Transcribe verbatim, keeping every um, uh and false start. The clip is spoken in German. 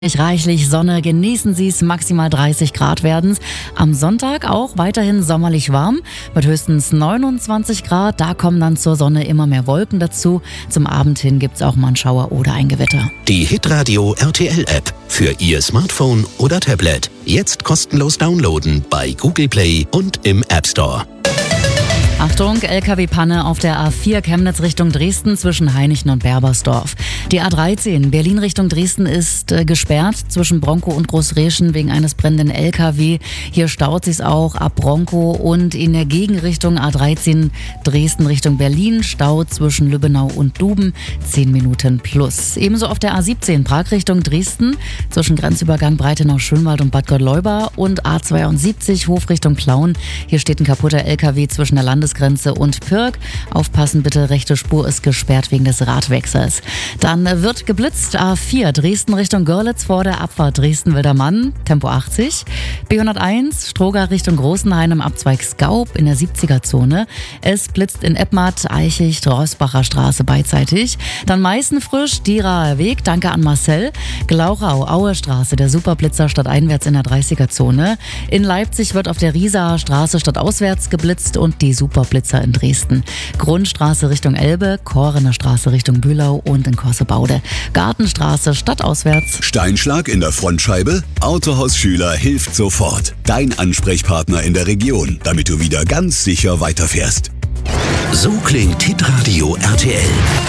Reichlich Sonne, genießen Sie es, maximal dreißig Grad werden's. Am Sonntag auch weiterhin sommerlich warm mit höchstens neunundzwanzig Grad. Da kommen dann zur Sonne immer mehr Wolken dazu. Zum Abend hin gibt's auch mal einen Schauer oder ein Gewitter. Die Hitradio R T L App für Ihr Smartphone oder Tablet. Jetzt kostenlos downloaden bei Google Play und im App Store. Achtung, L K W-Panne auf der A vier Chemnitz Richtung Dresden zwischen Hainichen und Berbersdorf. Die A dreizehn Berlin Richtung Dresden ist äh, gesperrt zwischen Bronkow und Großreschen wegen eines brennenden L K W. Hier staut sich's auch ab Bronkow und in der Gegenrichtung A dreizehn Dresden Richtung Berlin Stau zwischen Lübbenau und Duben zehn Minuten plus. Ebenso auf der A siebzehn Prag Richtung Dresden zwischen Grenzübergang Breitenau-Schönwald und Bad Gottleuba und A zweiundsiebzig Hof Richtung Plauen. Hier steht ein kaputter L K W zwischen der Landesgrenze und Pirk. Aufpassen bitte, rechte Spur ist gesperrt wegen des Radwechsels. Dann wird geblitzt. A vier Dresden Richtung Görlitz vor der Abfahrt Dresden-Wildermann, Tempo achtzig. B hunderteins Stroger Richtung Großenhain im Abzweig Skaub in der siebziger-Zone. Es blitzt in Eppmatt, Eichigt, Rossbacher Straße beidseitig. Dann Meißenfrisch, Dieraer Weg, danke an Marcel. Glauchau, Aue Straße, der Superblitzer stadteinwärts in der dreißiger-Zone. In Leipzig wird auf der Riesaer Straße stadtauswärts geblitzt und die Superblitzer in Dresden. Grundstraße Richtung Elbe, Korener Straße Richtung Bühlau und in Korsebaude. Gartenstraße stadtauswärts. Steinschlag in der Frontscheibe? Autohaus Schüler hilft sofort. Dein Ansprechpartner in der Region, damit du wieder ganz sicher weiterfährst. So klingt Hitradio R T L.